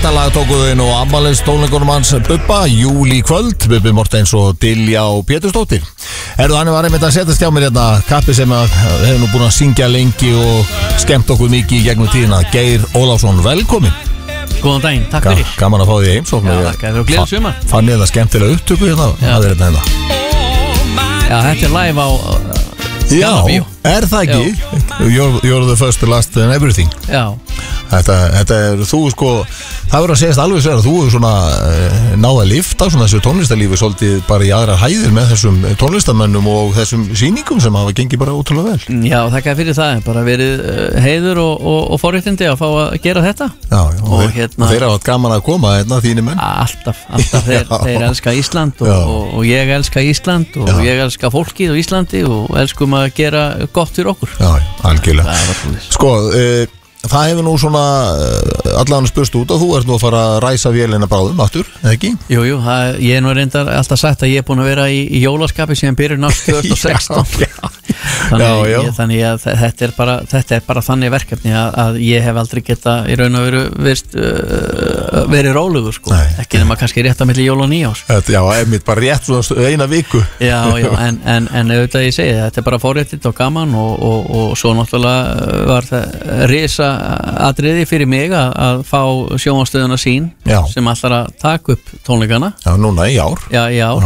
Þetta lag tókuðu inn og afmælis tónleikunum hans Bubba, júli kvöld, Bubbi Mortens og Diljá Pétursdóttir. Hann var einmitt að setjast hjá mér hérna, kappi sem hefur nú búin að syngja lengi og skemmt okkur mikið í gegnum tíðina, Geir Ólafsson, velkomin. Góðan daginn, takk fyrir. Gaman að fá því heimsókn. Já, takk fyrir og gleðilegt sumar. Fann ég það skemmtilega upptöku hérna, hérna. Já, þetta er live á Já, það ekki? You're the first, the last and everything. Já. Þetta þú sko, það verður að segjast alveg sér að þú hefur svona náða að lifta svona þessu tónlistarlífi svolítið bara í aðrar hæðir með þessum tónlistarmennum og þessum sýningum sem hafa gengið bara ótrúlega vel. Já, þakka fyrir það, bara verið heiður og forréttindi að fá að gera þetta. Já, og þeir hafa gaman að koma hérna, þínir menn. Alltaf, þeir elska Ísland og ég elska Ísland og ég elska fólkið á Íslandi og elskum að gera gott fyrir okkur. Já, algjörlega. Sko, það hefur nú svona allan spurst út og þú ert nú að fara að ræsa vélina bráðum aftur, eða ekki? Jú, ég er nú reyndar alltaf sagt að ég er búin að vera í jólaskapi síðan byrjun árs 2016. Þannig að þetta er bara þannig verkefni að ég hef aldrei geta í raun og veru verið rólegur sko. Ekki nema kannski rétt að milli jól og nýjás. Já, einmitt bara rétt svona eina viku. Já, en auðvitað ég segi þetta er bara forréttindi og gaman og svo náttúrulega var það risa atriði fyrir mig að fá sjónvarpsstöðuna sín sem ætlar að taka upp tónleikana. Já, núna í ár. Já,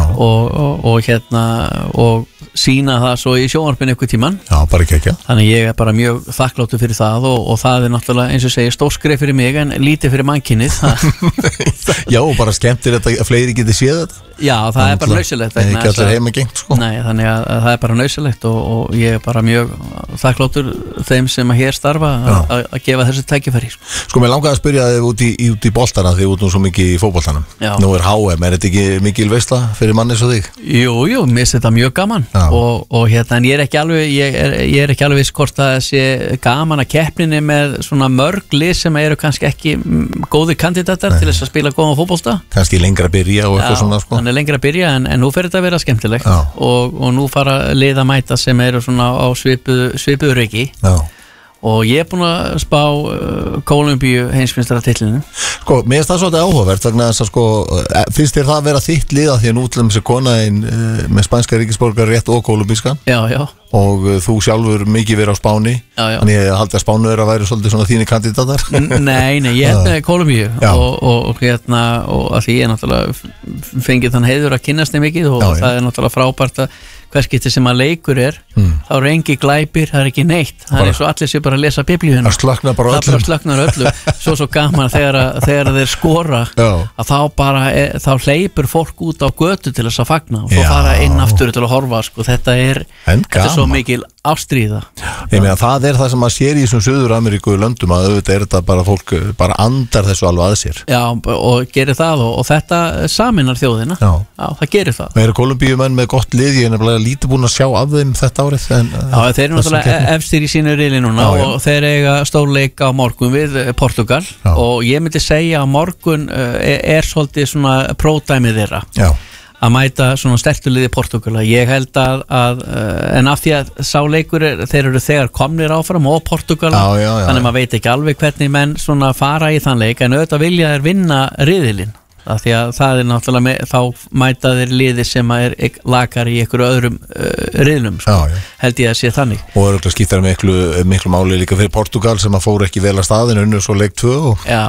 og sína það svo í sjónvarpinu einhver tíman. Já, bara ekki. Þannig ég er bara mjög þakkláttur fyrir það og það er náttúrulega eins og segir stórskref fyrir mig en lítið fyrir mannkynnið. Já, og bara skemmtir þetta að fleiri geti séð þetta. Já, það er bara nauðsynlegt. Ekki allir heima gengt sko. Nei, þannig að það er bara nauðsynlegt og ég er bara mjög þakkláttur þeim sem að hér starfa að gefa þessu tækifæri. Sko, mér langaði að spyrja þig út í boltana því út nú svo mikið í fótboltanum. Nú er HM, er þetta ekki mikil veisla fyrir manni svo þig? Jú, mér finnst þetta mjög gaman og en ég er ekki alveg viss hvort að sé gaman að keppninni með svona mörg lið sem eru kannski ekki góði kandidatar til þess að spila góðan fótbolta. Kannski lengra að byrja og eitthvað svona sko. Lengra að byrja en nú fer þetta að vera skemmtilegt og nú fara lið að mæta sem eru svona á svipuðu reiki og ég er búin að spá Kólumbíu heimsmeistaratitlinum. Sko, mér finnst það svolítið áhugavert vegna þess að sko, finnst þér það að vera þitt liða því að nú til þessi konaðinn með spænska ríkisborgar rétt og kólumbískan og þú sjálfur mikið verið á Spáni þannig ég haldi að Spánu er að væri svolítið svona þínu kandidatar. Nei, ég hef með Kólumbíu og að því ég náttúrulega fengið þann heiður að kynnast þeim mikið og það er náttúrulega frábært að hverskipti sem að leikur er þá er engi glæpir, það er ekki neitt það er eins og allir sér bara að lesa biblíuna það slöknar öllu svo gaman þegar þeir skora að þá hleypur fólk út á götu til þess að fagna og svo fara inn aftur til að horfa sko. Þetta er svo mikil ástríða. Ég meina það er það sem að sér í þessum Suður-Ameríku löndum að auðvitað er þetta bara fólk bara andar þessu alveg að sér. Já, og gerir það og þetta saminar þjóðina. Já, það gerir það. Það eru Kólumbíumenn með gott lið, ég er nefnilega lítið búin að sjá af þeim þetta árið. Já, þeir eru náttúrulega efstir í sínu riðli núna og þeir eiga stórleik á morgun við Portugal og ég myndi segja að morgun er svolítið svona pródæmið þeirra. Já. Að mæta svona stertuliði Portugala. Ég held að en af því að sá leikur þeir eru þegar komnir áfram og Portugala þannig að maður veit ekki alveg hvernig menn svona fara í þann leik en auðvitað vilja þeir vinna riðilinn. Af því að það er náttúrulega þá mæta þeir liði sem er lakar í einhverju öðrum riðlum sko. Held ég að sé þannig og örgulega skiptar miklu máli líka fyrir Portugal sem að fóru ekki vel að staðinu unnur svo leik 2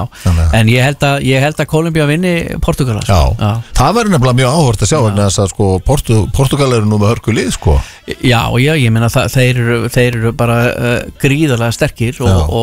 en ég held að Kólumbía vinni Portugal sko. Það verður nefnilega mjög áhvert að sjá vegna þess að sko, Portugal eru nú með hörku lið sko. Já, ég meina þeir eru bara gríðarlega sterkir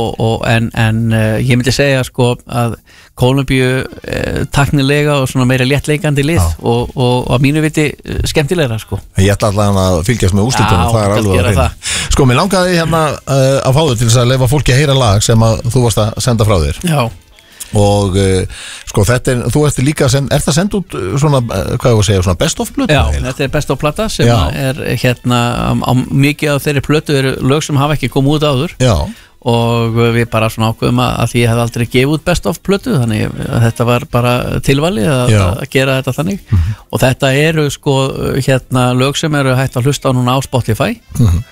en ég myndi segja sko að Kólumbíu taknilega og svona meira léttleikandi lið og að mínu viti skemmtilegra sko. Ég ætla allavega að fylgjast með úrslitunum, það er alveg að reyna. Sko, mér langaði hérna að fá þau til þess að leyfa fólki að heyra lag sem að þú varst að senda frá þér. Já. Og sko þetta þú ert líka það senda út svona, hvað ég að segja, svona best of plötu? Já, þetta er best of plata sem er hérna á mikið af þeirri plötu eru lög sem hafa ekki komið út áður. Já. Og við bara svona ákveðum að því ég hef aldrei gefið út best of plötu þannig að þetta var bara tilvalið að gera þetta þannig og þetta eru sko hérna lög sem eru hægt að hlusta á núna á Spotify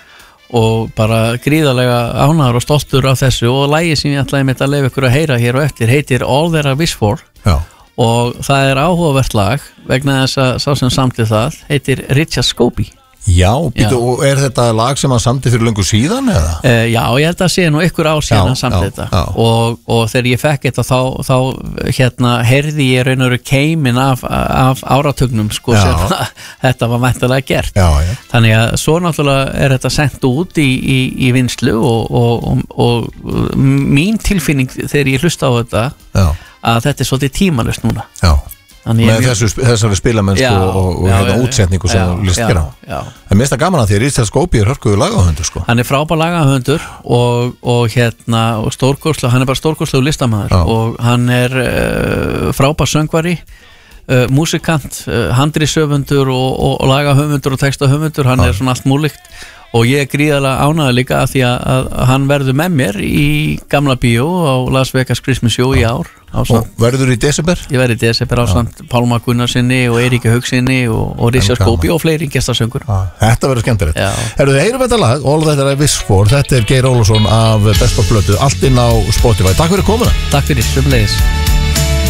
og bara gríðarlega ánægður og stoltur af þessu og lagið sem ég ætlaði mitt að leyfa ykkur að heyra hér og eftir heitir All That I Wish For. Já. Og það áhugavert lag vegna þess að sá sem samti það heitir Richard Scobie. Já, og þetta lag sem hann samti fyrir löngu síðan eða? Já, ég held að sé nú ykkur ár síðan hann samti þetta og þegar ég fekk þetta þá heyrði ég raun og veru keimin af áratugnum sko sem þetta var væntanlega gert. Þannig að svo náttúrulega þetta sendt út í vinslu og mín tilfinning þegar ég hlusta á þetta að þetta svolítið tímalust núna. Já. Með þessari spilamennsku og útsetningu sem list gera. En mér finnst það gaman að því að Richard Scobie hörkuður lagahöfundur sko. Hann frábær lagahöfundur og stórkostlegur, hann bara stórkostlegur listamaður og hann frábær söngvari, músikant, handritshöfundur og lagahöfundur og textahöfundur, hann svona allt múlíkt og ég gríðarlega ánægður líka að því að hann verður með mér í Gamla Bíó á Las Vegas Christmas Show í ár. Og verður í desember? Ég verður í desember ásamt Pálma Gunnarsinni og Eiríki Haugsinni og Richard Scobie og fleiri gestasöngur. Þetta verður skemmtilegt. Herru, þið heyrum þetta lag, All That I Wish For. Þetta Geir Ólafsson af Best of Blötu, allt inn á Spotify. Takk fyrir komuna. Takk fyrir, sömuleiðis.